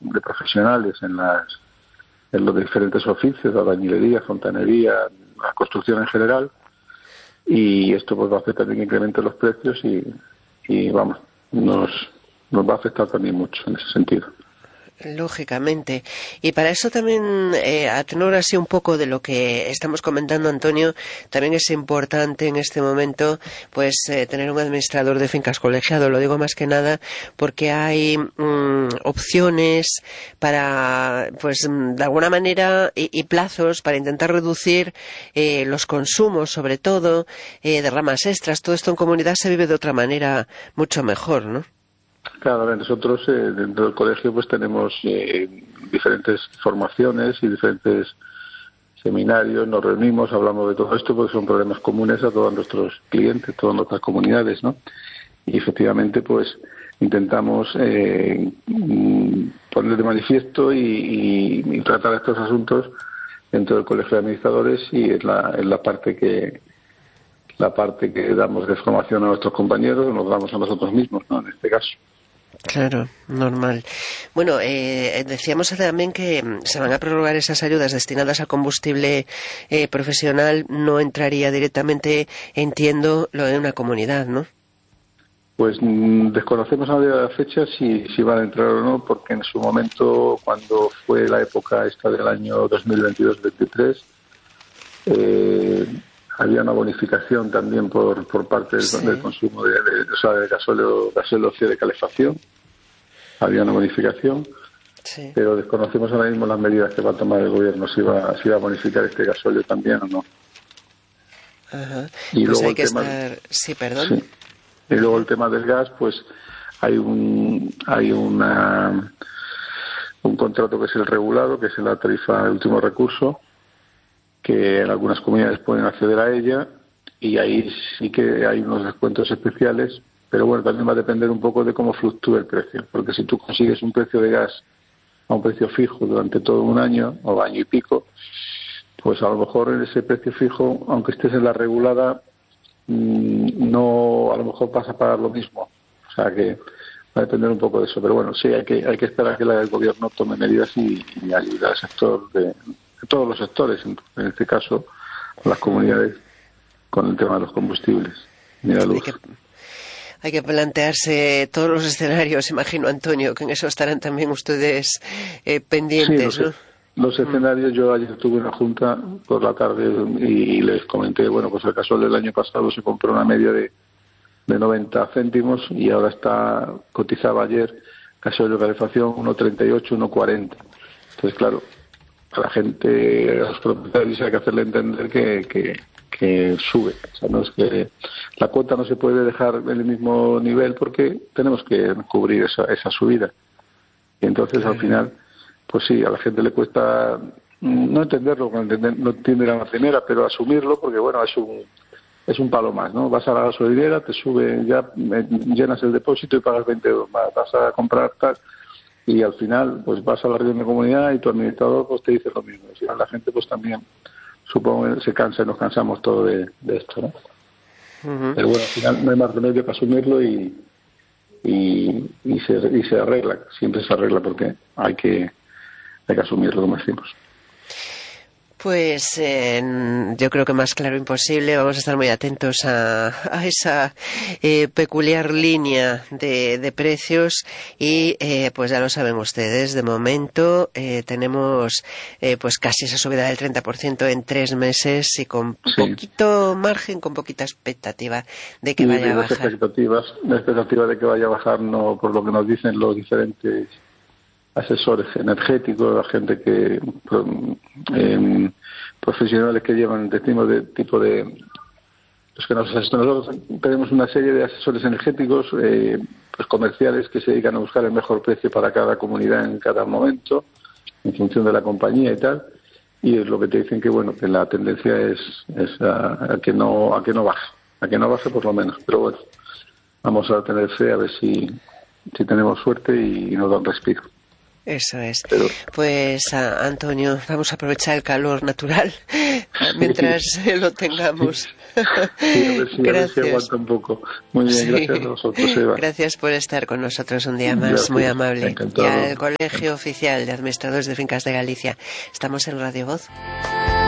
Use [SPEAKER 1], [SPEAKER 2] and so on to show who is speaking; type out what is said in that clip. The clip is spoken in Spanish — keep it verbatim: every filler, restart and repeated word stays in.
[SPEAKER 1] de profesionales en las en los diferentes oficios, la albañilería, fontanería, la construcción en general, y esto pues va a hacer también que incremente los precios y, y vamos, nos, nos va a afectar también mucho en ese sentido.
[SPEAKER 2] Lógicamente. Y para eso también, eh, a tenor así un poco de lo que estamos comentando, Antonio, también es importante en este momento pues eh, tener un administrador de fincas colegiado. Lo digo más que nada porque hay mm, opciones para, pues de alguna manera, y, y plazos para intentar reducir eh, los consumos, sobre todo, eh, de ramas extras. Todo esto en comunidad se vive de otra manera mucho mejor, ¿no?
[SPEAKER 1] Claro, a ver, nosotros eh, dentro del colegio pues tenemos eh, diferentes formaciones y diferentes seminarios, nos reunimos, hablamos de todo esto porque son problemas comunes a todos nuestros clientes, todas nuestras comunidades, ¿no? Y efectivamente pues intentamos eh, poner de manifiesto y, y, y tratar estos asuntos dentro del colegio de administradores, y es la, es la parte que la parte que damos de formación a nuestros compañeros, nos damos a nosotros mismos, ¿no? En este caso.
[SPEAKER 2] Claro, normal. Bueno, eh, decíamos también que se van a prorrogar esas ayudas destinadas a combustible eh, profesional. No entraría directamente, entiendo, lo de una comunidad, ¿no?
[SPEAKER 1] Pues mmm, desconocemos a la fecha si, si van a entrar o no, porque en su momento, cuando fue la época esta del año dos mil veintidós veintitrés, eh, había una bonificación también por por parte del, sí. del consumo de, de, o sea, de gasóleo, gasóleo de calefacción. Había una bonificación, sí. Pero desconocemos ahora mismo las medidas que va a tomar el gobierno, si va, si va a bonificar este gasóleo también o no.
[SPEAKER 2] Ajá.
[SPEAKER 1] Y
[SPEAKER 2] pues
[SPEAKER 1] luego
[SPEAKER 2] hay
[SPEAKER 1] el
[SPEAKER 2] que
[SPEAKER 1] tema,
[SPEAKER 2] estar... Sí, perdón.
[SPEAKER 1] Sí. Y luego el tema del gas, pues hay un hay una un contrato que es el regulado, que es la tarifa de último recurso, que en algunas comunidades pueden acceder a ella, y ahí sí que hay unos descuentos especiales, pero bueno, también va a depender un poco de cómo fluctúe el precio, porque si tú consigues un precio de gas a un precio fijo durante todo un año o año y pico, pues a lo mejor en ese precio fijo, aunque estés en la regulada, no, a lo mejor vas a pagar lo mismo. O sea que va a depender un poco de eso, pero bueno, sí, hay que hay que esperar a que el gobierno tome medidas y, y ayude al sector de de todos los sectores, en, en este caso las comunidades, con el tema de los combustibles y la luz.
[SPEAKER 2] Hay que, hay que plantearse todos los escenarios, imagino, Antonio, que en eso estarán también ustedes eh, pendientes, sí, los,
[SPEAKER 1] ¿no? Los escenarios, yo ayer tuve una junta por la tarde y, y les comenté, bueno, pues el gasol del año pasado se compró una media de, de noventa céntimos y ahora está, cotizaba ayer, gasol de calefacción uno treinta y ocho, uno cuarenta. Entonces, claro, a la gente, a los propietarios hay que hacerle entender que, que, que sube. O sea, no es que la cuota no se puede dejar en el mismo nivel porque tenemos que cubrir esa, esa subida. Y entonces, al final, pues sí, a la gente le cuesta no entenderlo, no entiende la marcenera, pero asumirlo, porque bueno, es un es un palo más, ¿no? Vas a la gasolinera, te sube, ya llenas el depósito y pagas veinte euros más. Vas a comprar tal, y al final pues vas a la reunión de comunidad y tu administrador pues te dice lo mismo. Y la gente pues también, supongo, se cansa y nos cansamos todo de, de esto, ¿no? Uh-huh. Pero bueno, al final no hay más remedio que asumirlo y y, y, se, y se arregla, siempre se arregla porque hay que hay que asumirlo, como decimos.
[SPEAKER 2] Pues eh, yo creo que más claro imposible. Vamos a estar muy atentos a, a esa eh, peculiar línea de, de precios y eh, pues ya lo saben ustedes, de momento eh, tenemos eh, pues casi esa subida del treinta por ciento en tres meses y con sí. poquito margen, con poquita expectativa de que
[SPEAKER 1] y
[SPEAKER 2] vaya
[SPEAKER 1] de
[SPEAKER 2] a bajar.
[SPEAKER 1] Expectativas, la expectativa de que vaya a bajar, no por lo que nos dicen los diferentes asesores energéticos, la gente que eh, profesionales que llevan este tipo de tipo de los que nos asesoran. Nosotros tenemos una serie de asesores energéticos eh, pues comerciales que se dedican a buscar el mejor precio para cada comunidad en cada momento en función de la compañía y tal, y es lo que te dicen que bueno, que la tendencia es, es a, a que no a que no baje a que no baje por lo menos, pero bueno, vamos a tener fe a ver si si tenemos suerte y, y nos da un respiro.
[SPEAKER 2] Eso es. Pero... Pues, a Antonio, vamos a aprovechar el calor natural mientras sí. lo tengamos.
[SPEAKER 1] Sí, a ver si, a ver si aguanta un poco. Muy bien, sí. Gracias a vosotros, Eva.
[SPEAKER 2] Gracias por estar con nosotros un día más, gracias. Muy amable.
[SPEAKER 1] Encantado.
[SPEAKER 2] Y al Colegio Oficial de Administradores de Fincas de Galicia. Estamos en Radio Voz.